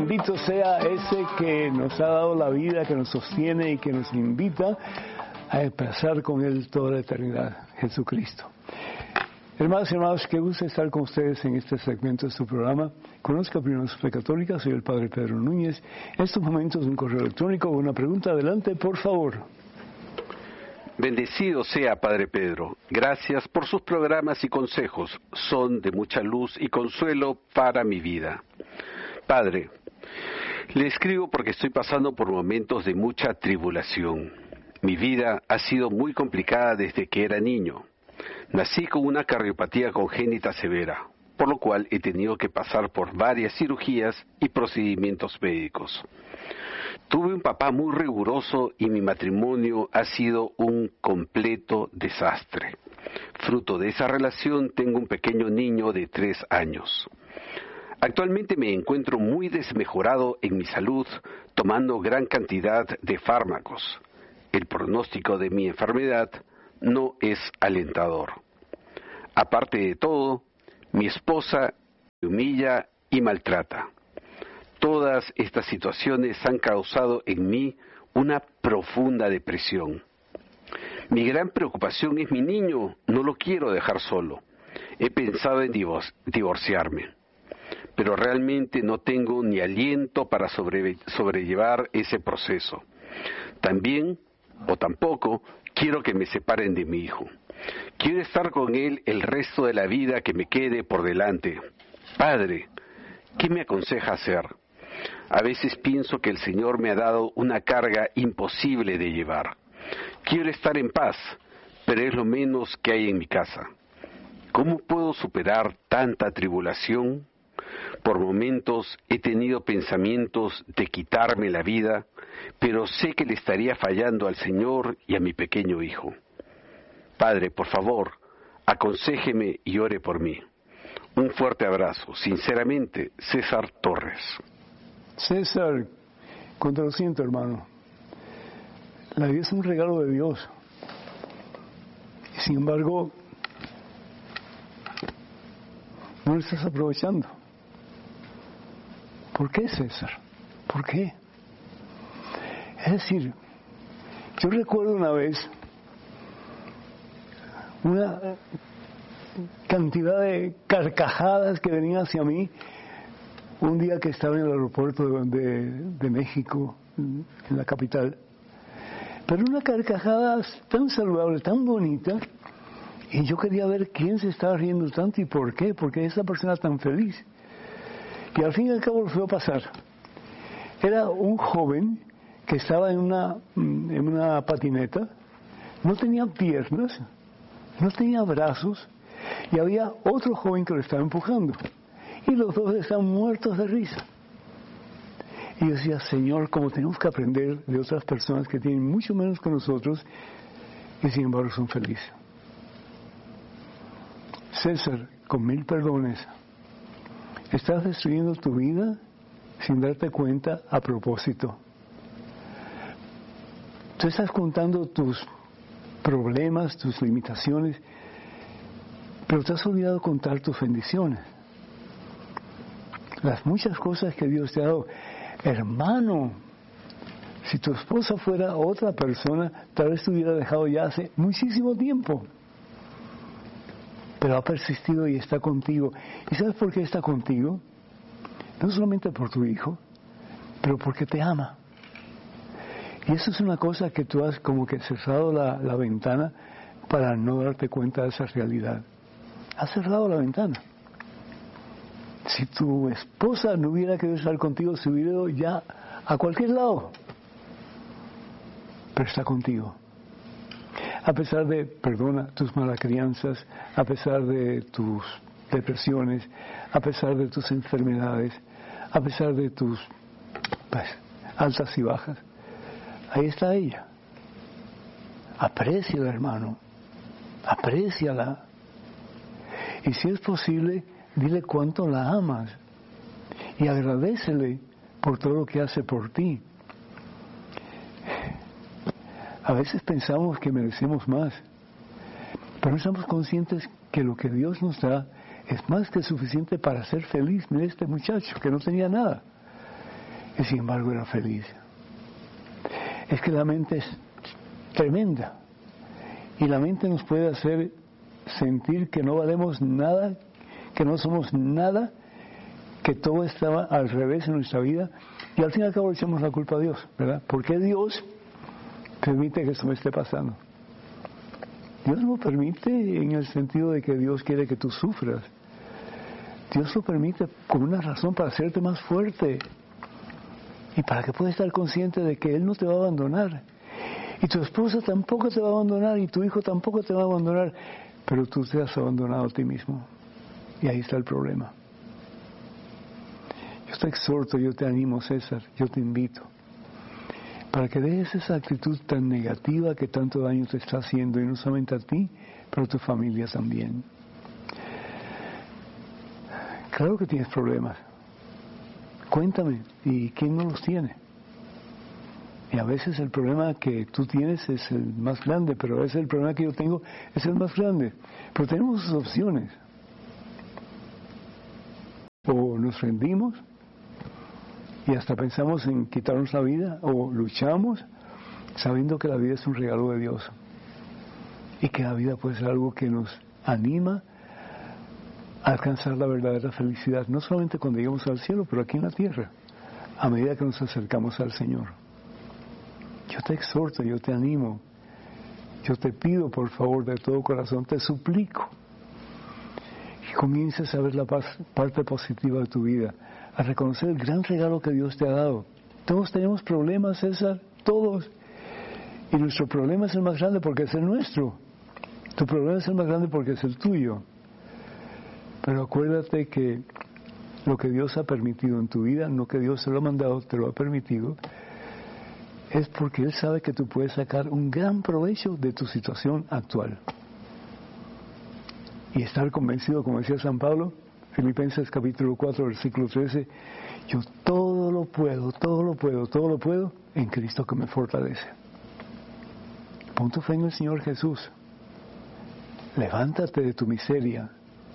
Bendito sea ese que nos ha dado la vida, que nos sostiene y que nos invita a pasar con Él toda la eternidad, Jesucristo. Hermanos y hermanos, qué gusto estar con ustedes en este segmento de su programa. Conozca primero su fe católica, soy el Padre Pedro Núñez. En estos momentos un correo electrónico o una pregunta, adelante, por favor. Bendecido sea Padre Pedro. Gracias por sus programas y consejos. Son de mucha luz y consuelo para mi vida. Padre, le escribo porque estoy pasando por momentos de mucha tribulación. Mi vida ha sido muy complicada desde que era niño. Nací con una cardiopatía congénita severa, por lo cual he tenido que pasar por varias cirugías y procedimientos médicos. Tuve un papá muy riguroso y mi matrimonio ha sido un completo desastre. Fruto de esa relación tengo un pequeño niño de 3 años. Actualmente me encuentro muy desmejorado en mi salud, tomando gran cantidad de fármacos. El pronóstico de mi enfermedad no es alentador. Aparte de todo, mi esposa me humilla y maltrata. Todas estas situaciones han causado en mí una profunda depresión. Mi gran preocupación es mi niño, no lo quiero dejar solo. He pensado en divorciarme, pero realmente no tengo ni aliento para sobrellevar ese proceso. Tampoco quiero que me separen de mi hijo. Quiero estar con él el resto de la vida que me quede por delante. Padre, ¿qué me aconseja hacer? A veces pienso que el Señor me ha dado una carga imposible de llevar. Quiero estar en paz, pero es lo menos que hay en mi casa. ¿Cómo puedo superar tanta tribulación? Por momentos he tenido pensamientos de quitarme la vida, pero sé que le estaría fallando al Señor y a mi pequeño hijo. Padre, por favor, aconséjeme y ore por mí. Un fuerte abrazo. Sinceramente, César Torres. César, cuánto lo siento, hermano. La vida es un regalo de Dios. Y sin embargo, no lo estás aprovechando. ¿Por qué, César? ¿Por qué? Es decir, yo recuerdo una vez una cantidad de carcajadas que venían hacia mí un día que estaba en el aeropuerto de México, en la capital. Pero una carcajada tan saludable, tan bonita, y yo quería ver quién se estaba riendo tanto y por qué, porque esa persona tan feliz. Y al fin y al cabo lo fue a pasar. Era un joven que estaba en una patineta, no tenía piernas, no tenía brazos, y había otro joven que lo estaba empujando. Y los dos estaban muertos de risa. Y yo decía, Señor, como tenemos que aprender de otras personas que tienen mucho menos que nosotros, y sin embargo son felices. César, con 1000 perdones, estás destruyendo tu vida sin darte cuenta a propósito. Tú estás contando tus problemas, tus limitaciones, pero te has olvidado contar tus bendiciones. Las muchas cosas que Dios te ha dado. Hermano, si tu esposa fuera otra persona, tal vez te hubiera dejado ya hace muchísimo tiempo. Pero ha persistido y está contigo. ¿Y sabes por qué está contigo? No solamente por tu hijo, pero porque te ama. Y eso es una cosa que tú has como que cerrado la ventana para no darte cuenta de esa realidad. Has cerrado la ventana. Si tu esposa no hubiera querido estar contigo, se hubiera ido ya a cualquier lado. Pero está contigo. A pesar de, perdona, tus malas crianzas, a pesar de tus depresiones, a pesar de tus enfermedades, a pesar de tus altas y bajas, ahí está ella. Apréciala, hermano. Apréciala. Y si es posible, dile cuánto la amas. Y agradécele por todo lo que hace por ti. A veces pensamos que merecemos más, pero no estamos conscientes que lo que Dios nos da es más que suficiente para ser feliz. Mira este muchacho que no tenía nada. y sin embargo era feliz. Es que la mente es tremenda, y la mente nos puede hacer sentir que no valemos nada, que no somos nada, que todo estaba al revés en nuestra vida, y al fin y al cabo le echamos la culpa a Dios, ¿verdad? ¿Por qué Dios permite que esto me esté pasando? Dios lo permite en el sentido de que Dios quiere que tú sufras. Dios lo permite con una razón para hacerte más fuerte y para que puedas estar consciente de que Él no te va a abandonar. Y tu esposa tampoco te va a abandonar y tu hijo tampoco te va a abandonar, pero tú te has abandonado a ti mismo. Y ahí está el problema. Yo te exhorto, yo te animo, César, yo te invito, para que dejes esa actitud tan negativa que tanto daño te está haciendo, y no solamente a ti, pero a tu familia también. Claro que tienes problemas. Cuéntame, ¿y quién no los tiene? Y a veces el problema que tú tienes es el más grande, pero a veces el problema que yo tengo es el más grande. Pero tenemos sus opciones. O nos rendimos y hasta pensamos en quitarnos la vida, o luchamos sabiendo que la vida es un regalo de Dios y que la vida puede ser algo que nos anima a alcanzar la verdadera felicidad, no solamente cuando lleguemos al cielo, pero aquí en la tierra, a medida que nos acercamos al Señor. Yo te exhorto, yo te animo, yo te pido por favor de todo corazón, te suplico que comiences a ver la parte positiva de tu vida, a reconocer el gran regalo que Dios te ha dado. Todos tenemos problemas, César, todos. Y nuestro problema es el más grande porque es el nuestro. Tu problema es el más grande porque es el tuyo. Pero acuérdate que lo que Dios ha permitido en tu vida, no que Dios se lo ha mandado, te lo ha permitido, es porque Él sabe que tú puedes sacar un gran provecho de tu situación actual. Y estar convencido, como decía San Pablo, Filipenses capítulo 4, versículo 13, yo todo lo puedo en Cristo que me fortalece. Pon tu fe en el Señor Jesús. Levántate de tu miseria.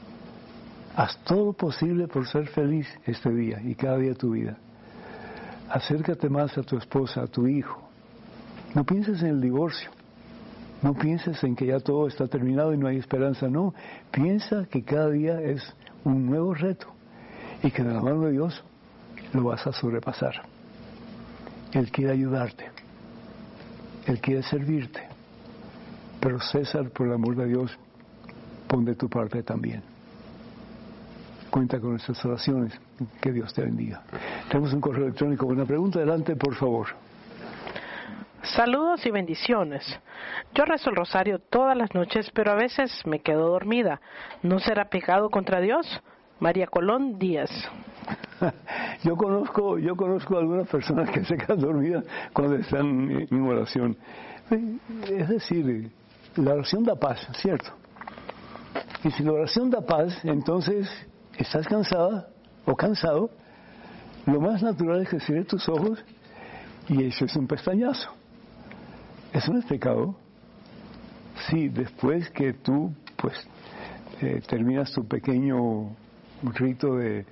Haz todo lo posible por ser feliz este día y cada día de tu vida. Acércate más a tu esposa, a tu hijo. No pienses en el divorcio. No pienses en que ya todo está terminado y no hay esperanza. No, piensa que cada día es un nuevo reto y que de la mano de Dios lo vas a sobrepasar. Él quiere ayudarte. Él quiere servirte. Pero César, por el amor de Dios, pon de tu parte también. Cuenta con nuestras oraciones. Que Dios te bendiga. Tenemos un correo electrónico. Una pregunta, adelante, por favor. Saludos y bendiciones. Yo rezo el rosario todas las noches, pero a veces me quedo dormida. ¿No será pecado contra Dios? María Colón Díaz. Yo conozco algunas personas que se quedan dormidas cuando están en oración. Es decir, la oración da paz, ¿cierto? Y si la oración da paz, entonces estás cansada o cansado, lo más natural es que cierres tus ojos y eso es un pestañazo. ¿Eso no es pecado? Sí, después que tú terminas tu pequeño rito de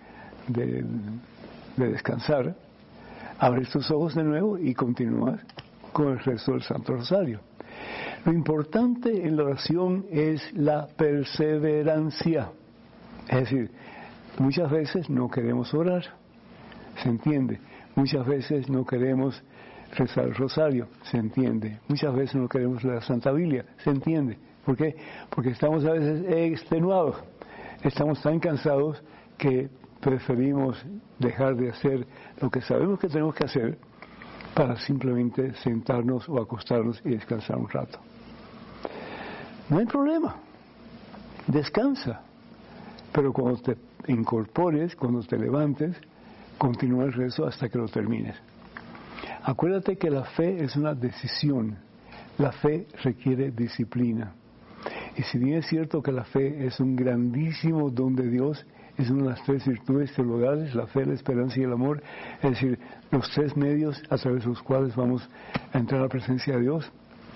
descansar, abres tus ojos de nuevo y continúas con el resto del Santo Rosario. Lo importante en la oración es la perseverancia. Es decir, muchas veces no queremos orar, ¿se entiende? Muchas veces no queremos rezar el rosario, se entiende. Muchas veces no queremos leer la Santa Biblia, se entiende. ¿Por qué? Porque estamos a veces extenuados, estamos tan cansados que preferimos dejar de hacer lo que sabemos que tenemos que hacer para simplemente sentarnos o acostarnos y descansar un rato. No hay problema, descansa, pero cuando te incorpores, cuando te levantes, continúa el rezo hasta que lo termines. Acuérdate que la fe es una decisión, la fe requiere disciplina. Y si bien es cierto que la fe es un grandísimo don de Dios, es una de las tres virtudes teologales, la fe, la esperanza y el amor, es decir, los tres medios a través de los cuales vamos a entrar a la presencia de Dios.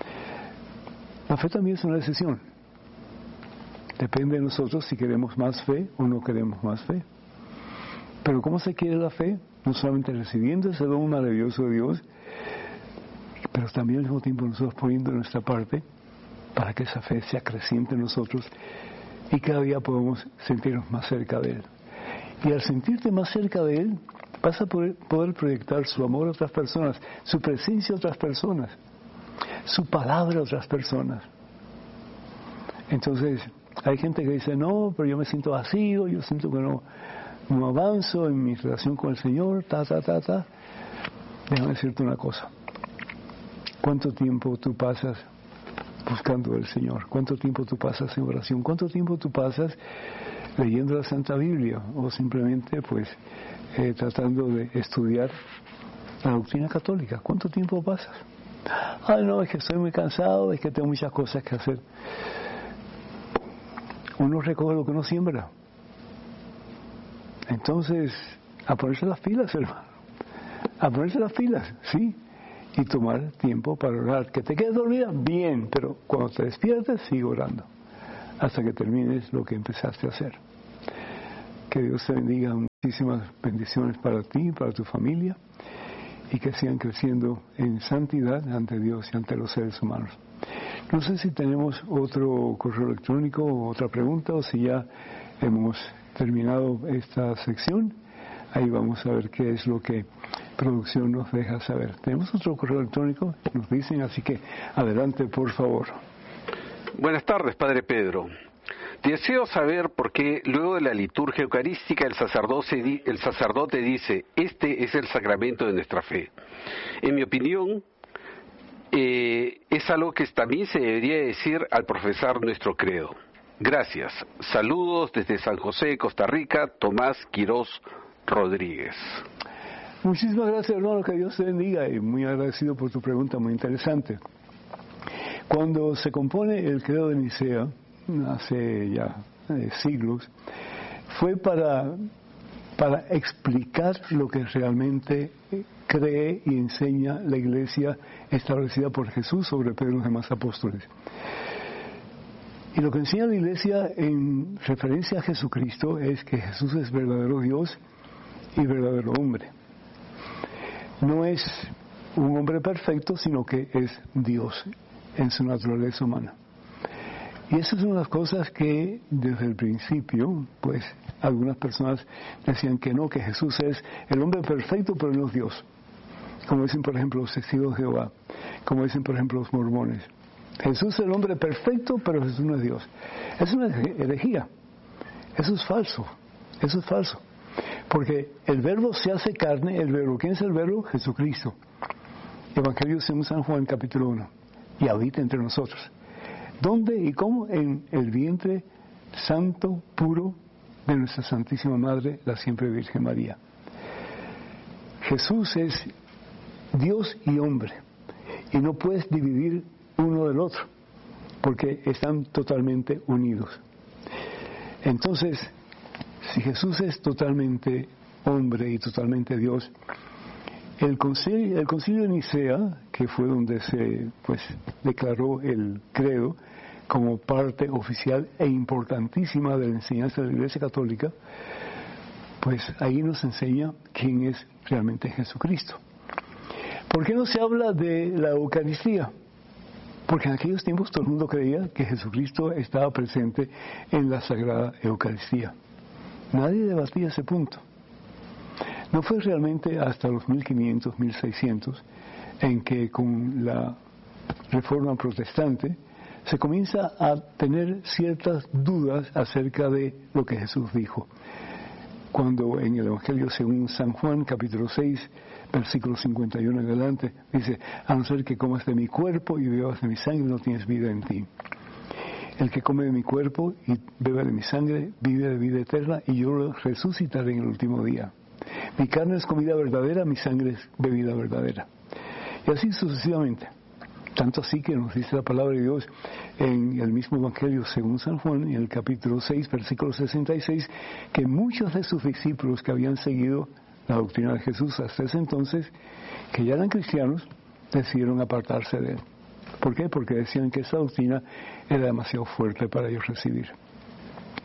La fe también es una decisión. Depende de nosotros si queremos más fe o no queremos más fe. Pero ¿cómo se quiere la fe? No solamente recibiendo ese don maravilloso de Dios, pero también al mismo tiempo nosotros poniendo nuestra parte para que esa fe se acreciente en nosotros y cada día podamos sentirnos más cerca de Él. Y al sentirte más cerca de Él, vas a poder proyectar su amor a otras personas, su presencia a otras personas, su palabra a otras personas. Entonces, hay gente que dice, no, pero yo me siento vacío, yo siento que no avanzo en mi relación con el Señor, Déjame decirte una cosa. ¿Cuánto tiempo tú pasas buscando al Señor? ¿Cuánto tiempo tú pasas en oración? ¿Cuánto tiempo tú pasas leyendo la Santa Biblia? O simplemente, tratando de estudiar la doctrina católica. ¿Cuánto tiempo pasas? No, es que estoy muy cansado, es que tengo muchas cosas que hacer. Uno recoge lo que uno siembra. Entonces, a ponerse las pilas, hermano. A ponerse las pilas, sí. Y tomar tiempo para orar. Que te quedes dormida, bien, pero cuando te despiertes, sigue orando. Hasta que termines lo que empezaste a hacer. Que Dios te bendiga. Muchísimas bendiciones para ti, para tu familia. Y que sigan creciendo en santidad ante Dios y ante los seres humanos. No sé si tenemos otro correo electrónico o otra pregunta, o si ya hemos terminado esta sección. Ahí vamos a ver qué es lo que producción nos deja saber. Tenemos otro correo electrónico, nos dicen, así que adelante, por favor. Buenas tardes, Padre Pedro. Deseo saber por qué luego de la liturgia eucarística el sacerdote dice, este es el sacramento de nuestra fe. En mi opinión, es algo que también se debería decir al profesar nuestro credo. Gracias. Saludos desde San José, Costa Rica, Tomás Quirós Rodríguez. Muchísimas gracias, hermano, que Dios te bendiga, y muy agradecido por tu pregunta, muy interesante. Cuando se compone el credo de Nicea, hace ya siglos, fue para explicar lo que realmente cree y enseña la Iglesia establecida por Jesús sobre Pedro y los demás apóstoles. Y lo que enseña la Iglesia en referencia a Jesucristo es que Jesús es verdadero Dios y verdadero hombre. No es un hombre perfecto, sino que es Dios en su naturaleza humana. Y eso es una de las cosas que desde el principio, algunas personas decían que no, que Jesús es el hombre perfecto, pero no es Dios. Como dicen, por ejemplo, los testigos de Jehová, como dicen, por ejemplo, los mormones. Jesús es el hombre perfecto, pero Jesús no es Dios. Es una herejía. Eso es falso. Eso es falso. Porque el verbo se hace carne, el verbo, ¿quién es el verbo? Jesucristo. Evangelio según San Juan, capítulo 1. Y habita entre nosotros. ¿Dónde y cómo? En el vientre santo, puro, de nuestra Santísima Madre, la siempre Virgen María. Jesús es Dios y hombre. Y no puedes dividir uno del otro, porque están totalmente unidos. Entonces, si Jesús es totalmente hombre y totalmente Dios, el concilio de Nicea, que fue donde se declaró el credo como parte oficial e importantísima de la enseñanza de la Iglesia Católica, ahí nos enseña quién es realmente Jesucristo. ¿Por qué no se habla de la Eucaristía? Porque en aquellos tiempos todo el mundo creía que Jesucristo estaba presente en la Sagrada Eucaristía. Nadie debatía ese punto. No fue realmente hasta los 1500, 1600, en que con la Reforma Protestante se comienza a tener ciertas dudas acerca de lo que Jesús dijo. Cuando en el Evangelio según San Juan, capítulo 6, versículo 51 en adelante, dice, a no ser que comas de mi cuerpo y bebas de mi sangre, no tienes vida en ti. El que come de mi cuerpo y bebe de mi sangre, vive de vida eterna, y yo lo resucitaré en el último día. Mi carne es comida verdadera, mi sangre es bebida verdadera. Y así sucesivamente. Tanto así que nos dice la palabra de Dios en el mismo Evangelio según San Juan, en el capítulo 6, versículo 66, que muchos de sus discípulos que habían seguido la doctrina de Jesús hasta ese entonces, que ya eran cristianos, decidieron apartarse de él. ¿Por qué? Porque decían que esa doctrina era demasiado fuerte para ellos recibir.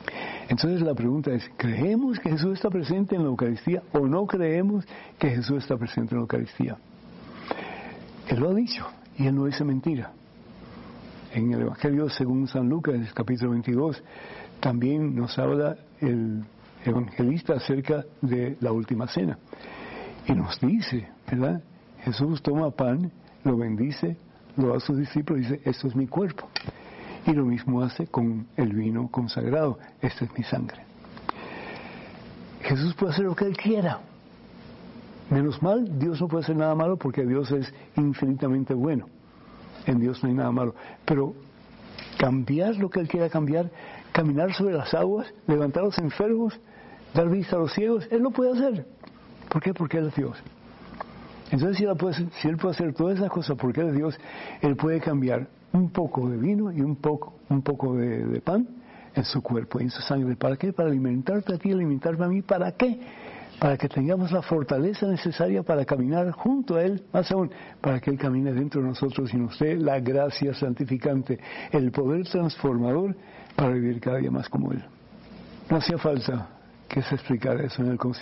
Entonces la pregunta es, ¿creemos que Jesús está presente en la Eucaristía o no creemos que Jesús está presente en la Eucaristía? Él lo ha dicho y Él no dice mentira. En el Evangelio según San Lucas, en el capítulo 22, también nos habla el evangelista acerca de la última cena. Y nos dice, ¿verdad? Jesús toma pan, lo bendice, lo da a sus discípulos y dice, esto es mi cuerpo. Y lo mismo hace con el vino consagrado, esta es mi sangre. Jesús puede hacer lo que Él quiera. Menos mal, Dios no puede hacer nada malo porque Dios es infinitamente bueno. En Dios no hay nada malo. Pero cambiar lo que Él quiera cambiar, caminar sobre las aguas, levantar a los enfermos, dar vista a los ciegos, Él lo puede hacer. ¿Por qué? Porque Él es Dios. Entonces, si Él puede hacer todas esas cosas porque Él es Dios, Él puede cambiar un poco de vino y un poco de pan en su cuerpo y en su sangre. ¿Para qué? Para alimentarte a ti, alimentarme a mí. ¿Para qué? Para que tengamos la fortaleza necesaria para caminar junto a Él, más aún, para que Él camine dentro de nosotros y nos dé la gracia santificante, el poder transformador para vivir cada día más como Él. No hacía falta que se explicara eso en el concilio.